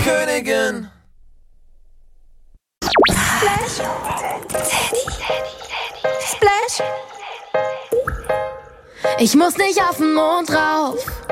Königin. Splash. Splash. Ich muss nicht auf den Mond rauf.